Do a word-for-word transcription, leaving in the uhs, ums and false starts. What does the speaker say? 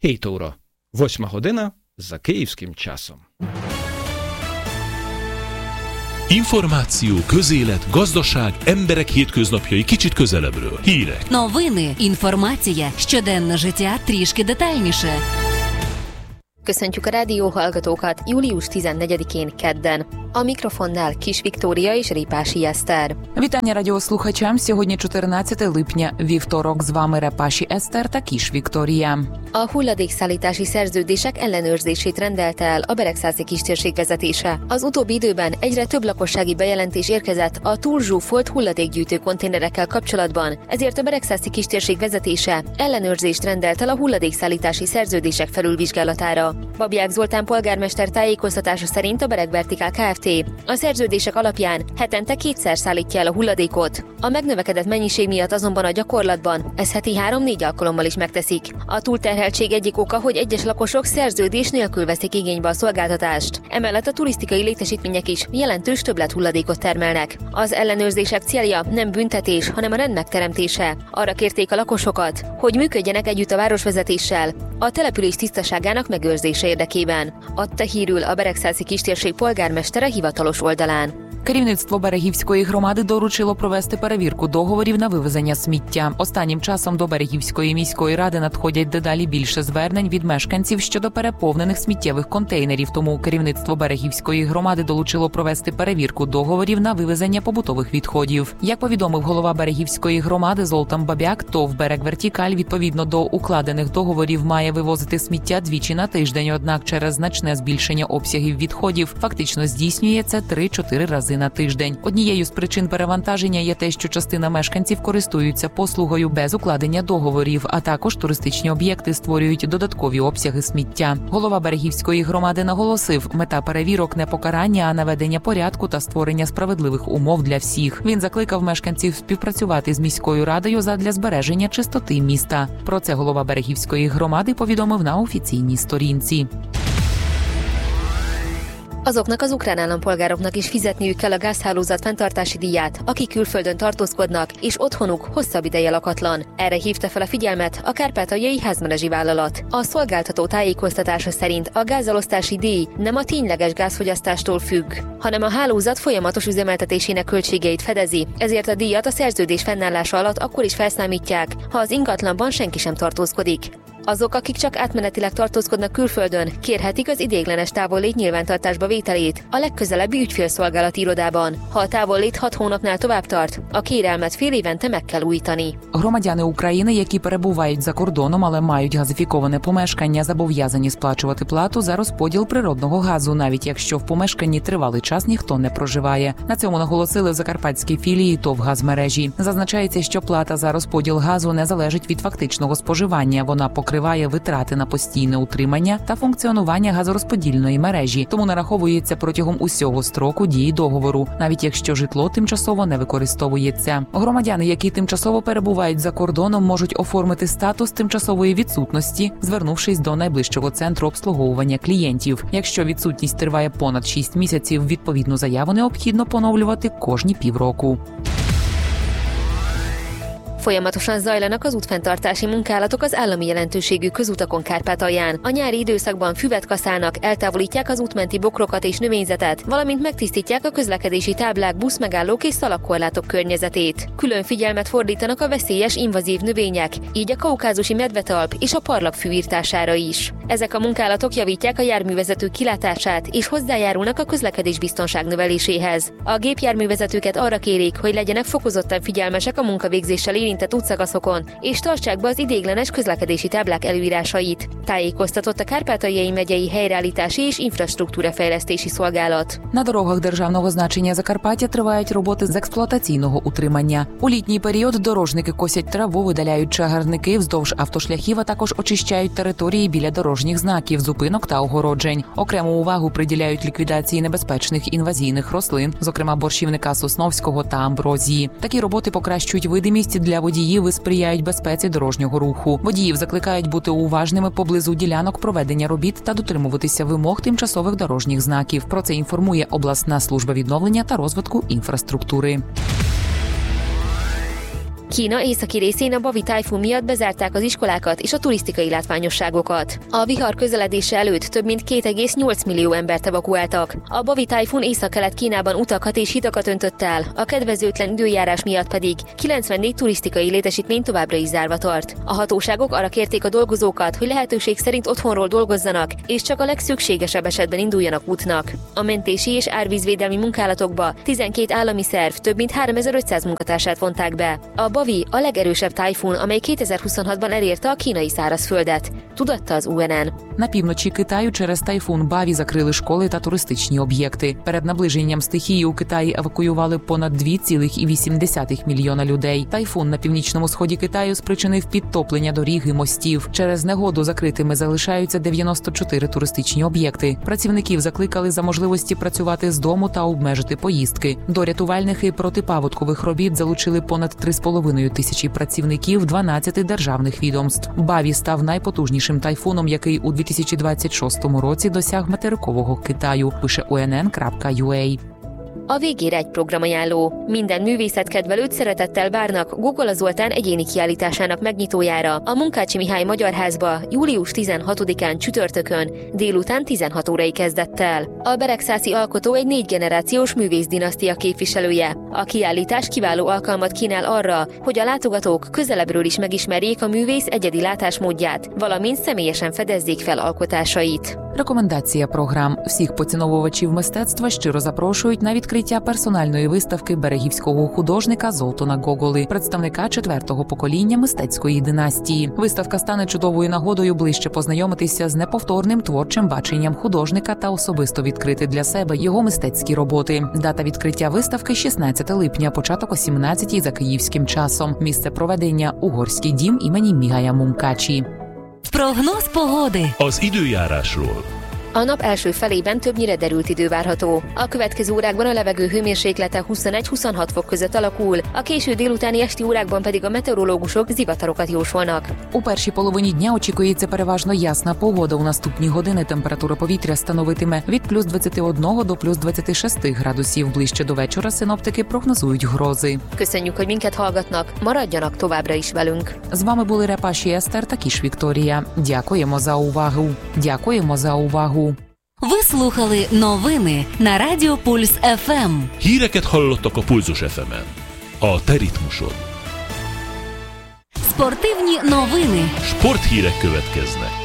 hét óra, восьма година за kиївським часом. Információ, közélet, gazdaság, emberek hétköznapjai kicsit közelebbről. Hírek. Новини, інформація, щоденне життя трішки детальніше. Köszöntjük a rádió hallgatókat július tizennegyedikén kedden. A mikrofonnál Kis Viktória és Répási Eszter. Вітання радіослухачам. Сьогодні чотирнадцяте липня, вівторок. З вами Репаші Eszter та Kis Viktória. A hulladékszállítási szerződések ellenőrzését rendelte el a Beregszászi kistérség vezetése. Az utóbbi időben egyre több lakossági bejelentés érkezett a túlzsúfolt hulladékgyűjtő konténerekkel kapcsolatban, ezért a Beregszászi kistérség vezetése ellenőrzést rendelt el a hulladékszállítási szerződések felülvizsgálatára. Babják Zoltán polgármester tájékoztatása szerint a Bereg Vertikál Kft. A szerződések alapján hetente kétszer szállítja el a hulladékot. A megnövekedett mennyiség miatt azonban a gyakorlatban ez heti három-négy alkalommal is megteszik. A túlterheltség egyik oka, hogy egyes lakosok szerződés nélkül veszik igénybe a szolgáltatást. Emellett a turisztikai létesítmények is jelentős többlet-hulladékot termelnek. Az ellenőrzések célja nem büntetés, hanem a rend megteremtése. Arra kérték a lakosokat, hogy működjenek együtt a városvezetéssel a település tisztaságának megőrzése érdekében. Adta hírül a Beregszászi kistérség polgármestere hivatalos oldalán. Керівництво Берегівської громади доручило провести перевірку договорів на вивезення сміття. Останнім часом до Берегівської міської ради надходять дедалі більше звернень від мешканців щодо переповнених сміттєвих контейнерів. Тому керівництво Берегівської громади долучило провести перевірку договорів на вивезення побутових відходів. Як повідомив голова Берегівської громади Золтан Бабяк, ТОВ «Берег Вертикаль» відповідно до укладених договорів має вивозити сміття двічі на тиждень, однак через значне збільшення обсягів відходів фактично здійснює це три-чотири рази на тиждень. Однією з причин перевантаження є те, що частина мешканців користуються послугою без укладення договорів, а також туристичні об'єкти створюють додаткові обсяги сміття. Голова Берегівської громади наголосив, мета перевірок не покарання, а наведення порядку та створення справедливих умов для всіх. Він закликав мешканців співпрацювати з міською радою задля збереження чистоти міста. Про це голова Берегівської громади повідомив на офіційній сторінці. Azoknak az ukrán állampolgároknak is fizetniük kell a gázhálózat fenntartási díját, akik külföldön tartózkodnak, és otthonuk hosszabb ideje lakatlan. Erre hívta fel a figyelmet a kárpátaljai házmenedzsi vállalat. A szolgáltató tájékoztatása szerint a gázelosztási díj nem a tényleges gázfogyasztástól függ, hanem a hálózat folyamatos üzemeltetésének költségeit fedezi, ezért a díjat a szerződés fennállása alatt akkor is felszámítják, ha az ingatlanban senki sem tartózkodik. Azok, akik csak átmenetileg tartózkodnak külföldön, kérhetik az ideiglenes távollét nyilvántartásba vételét a legközelebbi ügyfélszolgálati irodában. Ha a távollét hat hónapnál tovább tart, a kérelmet fél évente meg kell újítani. Громадяни України, які перебувають за кордоном, але мають газифіковане помешкання, зобов'язані сплачувати плату за розподіл природного газу, навіть якщо в помешканні тривалий час ніхто не проживає. На цьому наголосили в закарпатській філії ТОВ «Газмережі». Зазначається, що плата за розподіл газу не залежить від фактичного споживання. Вона покриває витрати на постійне утримання та функціонування газорозподільної мережі, тому нараховується протягом усього строку дії договору, навіть якщо житло тимчасово не використовується. Громадяни, які тимчасово перебувають за кордоном, можуть оформити статус тимчасової відсутності, звернувшись до найближчого центру обслуговування клієнтів. Якщо відсутність триває понад шість місяців, відповідну заяву необхідно поновлювати кожні півроку. Folyamatosan zajlanak az útfenntartási munkálatok az állami jelentőségű közutakon Kárpátalján. A nyári időszakban füvet kaszálnak, eltávolítják az útmenti bokrokat és növényzetet, valamint megtisztítják a közlekedési táblák, buszmegállók és szalagkorlátok környezetét. Külön figyelmet fordítanak a veszélyes invazív növények, így a kaukázusi medvetalp és a parlagfű írtására is. Ezek a munkálatok javítják a járművezetők kilátását és hozzájárulnak a közlekedés biztonság növeléséhez. A gépjárművezetőket arra kérik, hogy legyenek fokozottan figyelmesek a munkavégzéssel érintett útszakaszokon, és tartsák be az ideiglenes közlekedési táblák előírásait. Tájékoztatott a Kárpátaljai megyei helyreállítási és інфраструктурafejlesztési szolgálat. На дорогах державного значення Закарпаття тривають роботи з експлуатаційного утримання. У літній період дорожники косять траву, видаляють чагарники вздовж автошляхів, а також очищають території біля дорожніх знаків, зупинок та огороджень. Окрему увагу приділяють ліквідації небезпечних інвазійних рослин, зокрема борщівника сосновського та амброзії. Такі роботи покращують видимість для водіїв і сприяють безпеці дорожнього руху. Водіїв закликають бути уважними поблизу ділянок проведення робіт та дотримуватися вимог тимчасових дорожніх знаків. Про це інформує обласна служба відновлення та розвитку інфраструктури. Kína északi részén a Bavi tájfun miatt bezárták az iskolákat és a turisztikai látványosságokat. A vihar közeledése előtt több mint két egész nyolc millió embert evakuáltak. A Bavi tájfun észak-kelet Kínában utakat és hitakat öntött el, a kedvezőtlen időjárás miatt pedig kilencvennégy turisztikai létesítmény továbbra is zárva tart. A hatóságok arra kérték a dolgozókat, hogy lehetőség szerint otthonról dolgozzanak, és csak a legszükségesebb esetben induljanak útnak. A mentési és árvízvédelmi munkálatokba tizenkét állami szerv több mint háromezer-ötszáz munkatársát vonták be. A Bavi a legerősebb tájfun, amely kétezer-huszonhatban elérte a kínai szárazföldet, tudatta az у ен ен. На півночі Китаю через тайфун Баві закрили школи та туристичні об'єкти. Перед наближенням стихії у Китаї евакуювали понад два цілих вісім десятих мільйона людей. Тайфун на північному сході Китаю спричинив підтоплення доріг і мостів. Через негоду закритими залишаються дев'яносто чотири туристичні об'єкти. Працівників закликали за можливості працювати з дому та обмежити поїздки. До рятувальних і протипаводкових робіт залучили понад три з половиною тисячі працівників дванадцяти державних відомств. Баві став найпотужнішим тайфуном, який у дві тисячі двадцять шостому році досяг материкового Китаю, пише у ен ен крапка ю а. A végére egy programajánló. Minden művészetkedvelőt szeretettel várnak Gogola Zoltán egyéni kiállításának megnyitójára a Munkácsi Mihály Magyar Házba július tizenhatodikán csütörtökön délután tizenhat órai kezdettel. A beregszászi alkotó egy négy generációs művészdinasztia képviselője. A kiállítás kiváló alkalmat kínál arra, hogy a látogatók közelebbről is megismerjék a művész egyedi látásmódját, valamint személyesen fedezzék fel alkotásait. Рекомендація програм. Всіх поціновувачів мистецтва щиро запрошують на відкриття персональної виставки берегівського художника Золтана Гоголи, представника четвертого покоління мистецької династії. Виставка стане чудовою нагодою ближче познайомитися з неповторним творчим баченням художника та особисто відкрити для себе його мистецькі роботи. Дата відкриття виставки – шістнадцяте липня, початок о сімнадцятій за київським часом. Місце проведення – Угорський дім імені Міhája Munkácsi. Прогноз погоди. Az időjárásról. A nap első felében többnyire derült idő várható. A következő órákban a levegő hőmérséklete huszonegy-huszonhat fok között alakul, a késő délutáni esti órákban pedig a meteorológusok zivatarokat jósolnak. У першій половині дня очікується переважно ясна погода. У наступні години температура повітря становитиме від плюс двадцяти одного до плюс двадцяти шести градусів. Ближче до вечора синоптики прогнозують грози. Köszönjük, hogy minket hallgatnak, maradjanak továbbra is velünk. З вами були Репаші Естер та Кіш Вікторія. Дякуємо за увагу. Дякуємо за увагу. Ви слухали новини на Радіо Пульс еф ем. Híreket hallottak a Pulzus еф емен. A te ritmusod. Спортивні новини. Sporthírek következnek.